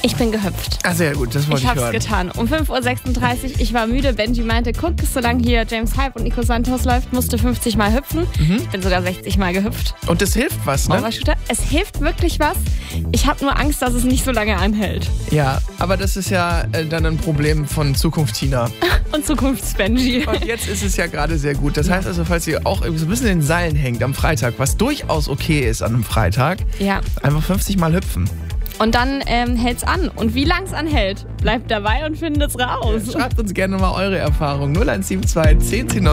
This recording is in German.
Ich bin gehüpft. Ah, sehr gut, das wollte ich Ich hören. hab's getan. Um 5.36 Uhr, ich war müde. Benji meinte, guck, solange hier James Hype und Nico Santos läuft, musst du 50 Mal hüpfen. Ich bin sogar 60 Mal gehüpft. Und das hilft was, ne? Overshooter. Es hilft wirklich was. Ich habe nur Angst, dass es nicht so lange anhält. Ja, aber das ist ja dann ein Problem von Zukunft-Tina. Und Zukunfts-Benji. Und jetzt ist es ja gerade sehr gut. Das heißt also, falls ihr auch irgendwie so ein bisschen in den Seilen hängt am Freitag, was durchaus okay ist an einem Freitag, Ja. einfach 50 Mal hüpfen. Und dann hält's an. Und wie lang es anhält, bleibt dabei und findet's raus. Schreibt uns gerne mal eure Erfahrungen. 0172 10 10